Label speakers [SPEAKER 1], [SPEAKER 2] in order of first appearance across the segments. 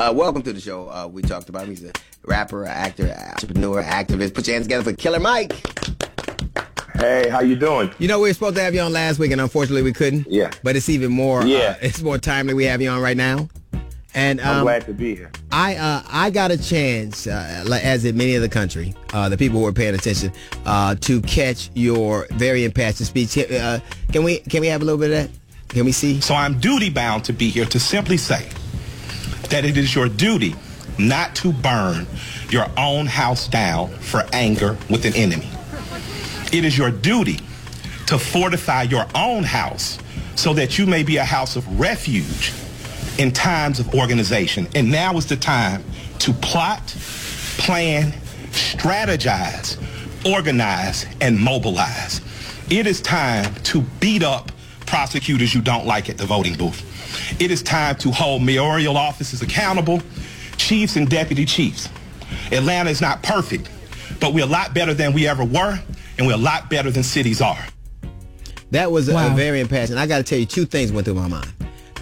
[SPEAKER 1] Welcome to the show. We talked about him. He's a rapper, actor, entrepreneur, activist. Put your hands together for Killer Mike.
[SPEAKER 2] Hey, how you doing?
[SPEAKER 1] You know, we were supposed to have you on last week, and unfortunately we couldn't.
[SPEAKER 2] Yeah.
[SPEAKER 1] But it's even more, it's more timely we have you on right now. And
[SPEAKER 2] I'm glad to be here.
[SPEAKER 1] I got a chance, as did many of the country, the people who were paying attention, to catch your very impassioned speech. Can we have a little bit of that? Can we see?
[SPEAKER 3] So I'm duty bound to be here to simply say that it is your duty not to burn your own house down for anger with an enemy. It is your duty to fortify your own house so that you may be a house of refuge in times of organization. And now is the time to plot, plan, strategize, organize, and mobilize. It is time to beat up prosecutors you don't like at the voting booth. It is time to hold mayoral offices accountable, chiefs and deputy chiefs. Atlanta is not perfect, but we're a lot better than we ever were, and we're a lot better than cities are.
[SPEAKER 1] That was a very impassioned. I got to tell you, two things went through my mind.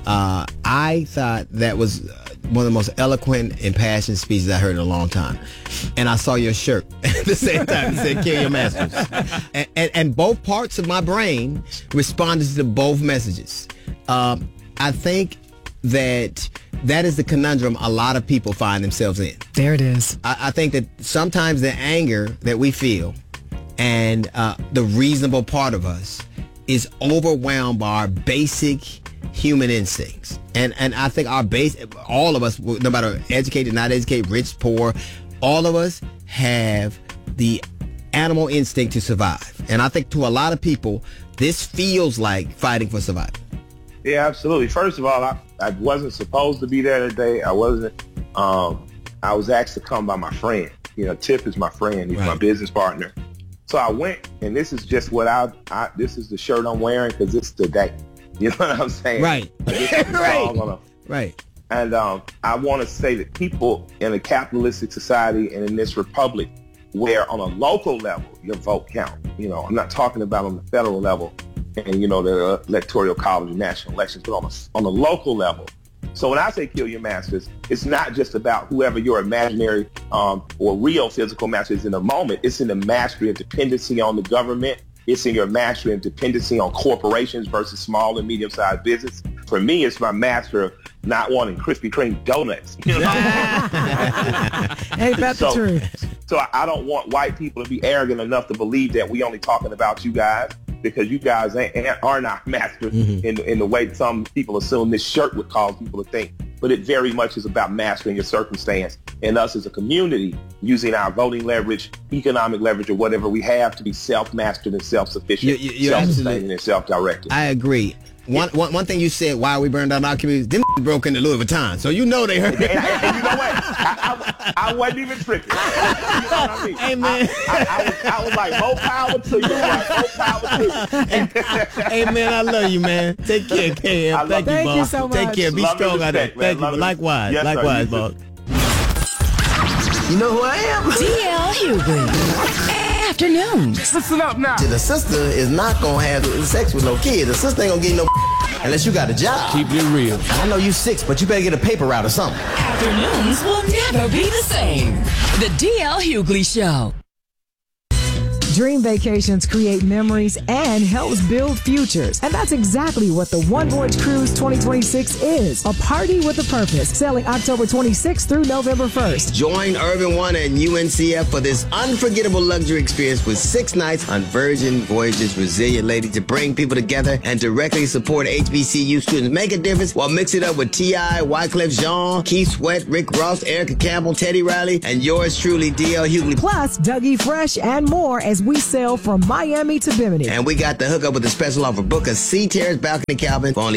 [SPEAKER 1] I thought that was one of the most eloquent, impassioned speeches I heard in a long time. And I saw your shirt at the same time. It said, "Kill your masters." And both parts of my brain responded to both messages. I think that is the conundrum a lot of people find themselves in.
[SPEAKER 4] There it is.
[SPEAKER 1] I think that sometimes the anger that we feel and the reasonable part of us is overwhelmed by our basic human instincts. And I think all of us, no matter educated, not educated, rich, poor, all of us have the animal instinct to survive. And I think to a lot of people, this feels like fighting for survival.
[SPEAKER 2] Yeah, absolutely. First of all, I wasn't supposed to be there today. I wasn't. I was asked to come by my friend. You know, Tip is my friend. He's my business partner. So I went, and this is just what this is the shirt I'm wearing because it's today. You know what I'm saying?
[SPEAKER 1] Right.
[SPEAKER 2] Right. And I want to say that people in a capitalistic society and in this republic where on a local level your vote counts. You know, I'm not talking about on the federal level and, you know, the electoral college and national elections, but on the local level. So when I say kill your masters, it's not just about whoever your imaginary or real physical master is in the moment. It's in the mastery of dependency on the government. It's in your mastery and dependency on corporations versus small and medium-sized business. For me, it's my master of not wanting Krispy Kreme donuts. You know?
[SPEAKER 4] Ain't that the truth?
[SPEAKER 2] So I don't want white people to be arrogant enough to believe that we only talking about you guys because you guys are not masters in the way some people assume this shirt would cause people to think. But it very much is about mastering your circumstance and us as a community using our voting leverage, economic leverage, or whatever we have to be self-mastered and self-sufficient, self-sustaining and self-directed.
[SPEAKER 1] I agree. One thing you said, why we burned down our communities, them broke into Louis Vuitton. So you know they heard it.
[SPEAKER 2] And you know what? I wasn't even tripping. You know what I mean?
[SPEAKER 1] Hey, man.
[SPEAKER 2] I was like, more power to you. More power to you.
[SPEAKER 1] Hey, man, I love you, man. Take care, KM.
[SPEAKER 4] Thank you so much.
[SPEAKER 1] Take care. Be strong out there. Thank you. Likewise.
[SPEAKER 2] Yes,
[SPEAKER 1] Likewise, boss.
[SPEAKER 5] You know who I am?
[SPEAKER 6] DL Hughley. Afternoons.
[SPEAKER 5] Listen up now. The sister is not going to have sex with no kid. The sister ain't going to get no unless you got a job.
[SPEAKER 7] Keep it real.
[SPEAKER 5] I know you 6, but you better get a paper route or something.
[SPEAKER 6] Afternoons will never be the same. The DL Hughley Show.
[SPEAKER 4] Dream vacations create memories and helps build futures. And that's exactly what the One Voyage Cruise 2026 is. A party with a purpose. Sailing October 26th through November 1st.
[SPEAKER 1] Join Irvin Warner and UNCF for this unforgettable luxury experience with 6 nights on Virgin Voyages Resilient Lady to bring people together and directly support HBCU students. Make a difference while mixing it up with T.I., Wyclef Jean, Keith Sweat, Rick Ross, Erica Campbell, Teddy Riley, and yours truly, DL Hughley.
[SPEAKER 4] Plus, Dougie Fresh and more as we sail from Miami to Bimini.
[SPEAKER 1] And we got the hookup with a special offer. Book a Sea Terrace Balcony Cabin for only